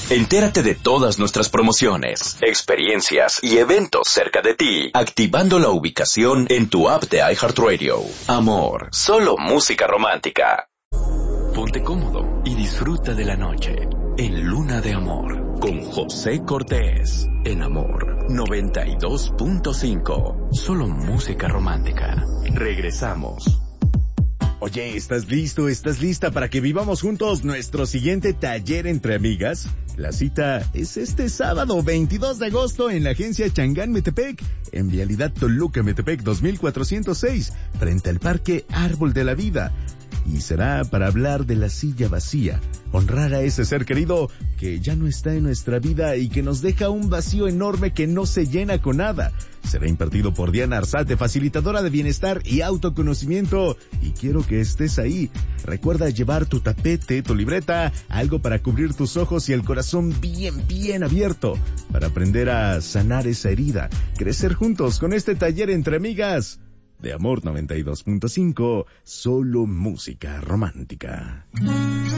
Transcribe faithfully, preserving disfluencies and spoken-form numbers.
Entérate de todas nuestras promociones, experiencias y eventos cerca de ti, activando la ubicación en tu app de iHeartRadio. Amor, solo música romántica. Ponte cómodo y disfruta de la noche en Luna de Amor con José Cortés. En Amor noventa y dos punto cinco. Solo música romántica. Regresamos. Oye, ¿estás listo? ¿Estás lista para que vivamos juntos nuestro siguiente taller entre amigas? La cita es este sábado veintidós de agosto en la agencia Changán Metepec, en Vialidad Toluca Metepec dos mil cuatrocientos seis, frente al Parque Árbol de la Vida. Y será para hablar de la silla vacía, honrar a ese ser querido que ya no está en nuestra vida y que nos deja un vacío enorme que no se llena con nada. Será impartido por Diana Arzate, facilitadora de bienestar y autoconocimiento, y quiero que estés ahí. Recuerda llevar tu tapete, tu libreta, algo para cubrir tus ojos y el corazón bien, bien abierto, para aprender a sanar esa herida, crecer juntos con este taller entre amigas. De Amor noventa y dos punto cinco, solo música romántica.